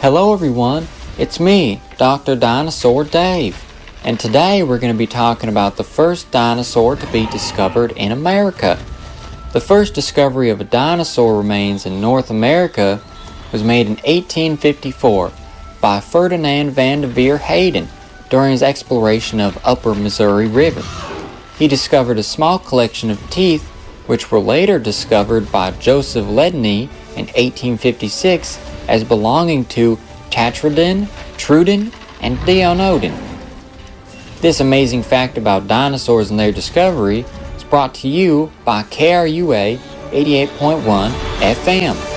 Hello everyone, it's me, Dr. Dinosaur Dave, and today we're going to be talking about the first dinosaur to be discovered in America. The first discovery of a dinosaur remains in North America was made in 1854 by Ferdinand Vanderveer Hayden during his exploration of Upper Missouri River. He discovered a small collection of teeth which were later discovered by Joseph Ledney in 1856 as belonging to Tetradon, Trudon, and Deonodon. This amazing fact about dinosaurs and their discovery is brought to you by KRUA 88.1 FM.